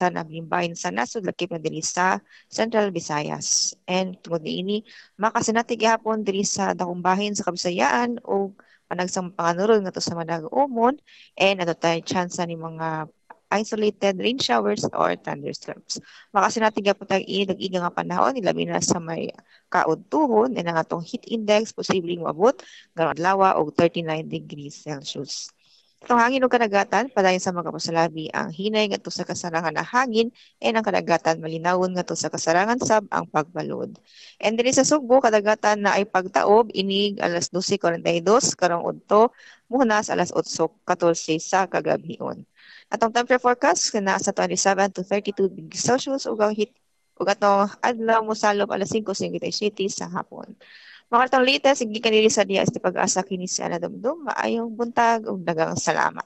kalibutan ang bahin sa nasud lakip na diri sa Central Visayas. And tungod niini makasinati gihapon diri sa dakong bahin sa Kabisayaan o panagsang panganurod ngadto sa Manag-umon and ato tay chance ni mga isolated rain showers or thunderstorms. Makasinati gihapon tag inig nga panahon ilabi na sa may kaudtuhon and ang atong heat index posibleng moabot karong adlaw og 39 degrees Celsius. Itong hangin o kadagatan, padayon sa mga kapasalabi ang hinay ngadto sa kasarangan na hangin and ang kadagatan malinawon ngadto sa kasarangan sab ang pagbalod. And diri sa Sugbo, kadagatan na ay pagtaob inig alas 12:42 karong udto muhunas alas 8:14 sa kagabion. Atong temperature forecast na sa 27 to 32 degrees Celsius ug ang heat ug atong adlaw mosalop alas 5:57 sa hapon. Mga kartong latest, hindi kanili sa diya sa pag-asa kini si Ana Dumdum. Maayong buntag ug daghang salamat.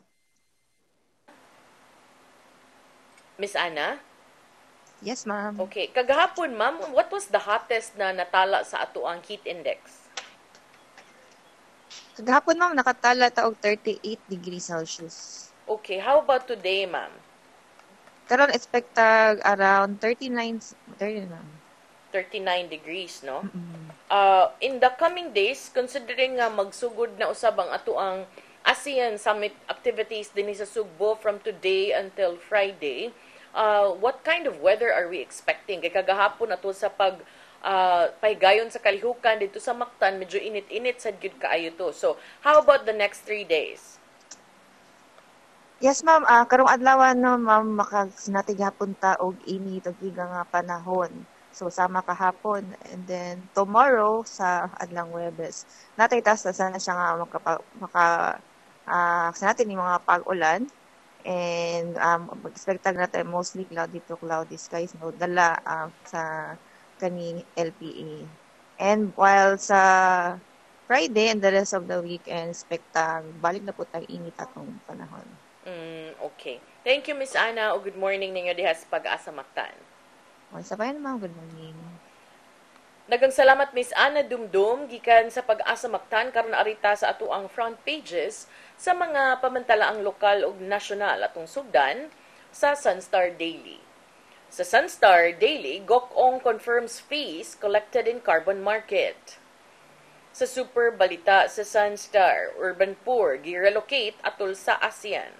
Miss Ana? Yes, ma'am. Okay. Kagahapon, ma'am, what was the hottest na natala sa ato ang heat index? Kagahapon, ma'am, nakatala ta og 38 degrees Celsius. Okay. How about today, ma'am? Karon expectag around 39, ma'am. 39 degrees, no? Mm-mm. In the coming days, considering nga magsugod na usab ang ato ang ASEAN Summit activities din sa Sugbo from today until Friday, what kind of weather are we expecting? Kay kagahapon ato sa paygayon sa kalihukan dito sa Mactan, medyo init-init sad gyud kaayo to. So, how about the next 3 days? Yes, ma'am. Karong adlaw no, ma'am, makasinati gihapon ta og init ug nga panahon. So, sama kahapon. And then, tomorrow, sa adlang Huwebes, natay taas na sana siya nga natin yung mga pag-ulan. And, mag-expect natin mostly cloudy to cloudy skies. No, dala sa kani LPA. And while sa Friday and the rest of the weekend, expect balik na po tayo init atong panahon. Okay. Thank you, Miss Ana. O good morning ninyo diha sa Pag-asa Mactan. Sabayan naman, good morning. Daghang salamat Miss Ana Dumdum gikan sa Pag-asa Mactan karon arita sa ato ang front pages sa mga pamantalaang lokal ug nasyonal atong sugdan sa Sunstar Daily. Sa Sunstar Daily, Gokong confirms fees collected in carbon market. Sa Super Balita sa Sunstar, Urban Poor gi-relocate atol sa ASEAN.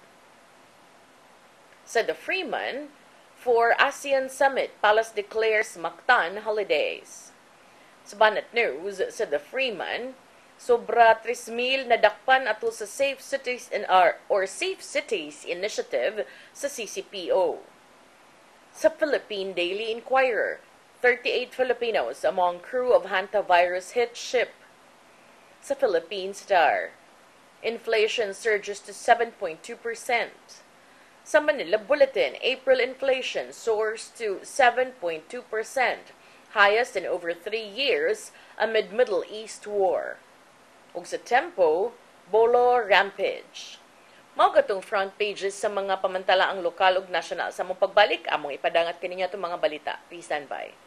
Sa The Freeman, for ASEAN Summit, Palace declares Mactan holidays. Sa Banat News, sa The Freeman, sobra 3,000 na dakpan ato sa Safe Cities Safe Cities Initiative sa CCPO. Sa Philippine Daily Inquirer, 38 Filipinos among crew of hantavirus hit ship. Sa Philippine Star, inflation surges to 7.2%. Sa Manila Bulletin, April inflation soars to 7.2%, highest in over 3 years amid Middle East war. Ug sa Tempo, Bolo rampage. Mao gatong front pages sa mga pamantalaang lokal ug nasyonal. Sa mong pagbalik, among ipadangat kaninyo itong mga balita. Please stand by.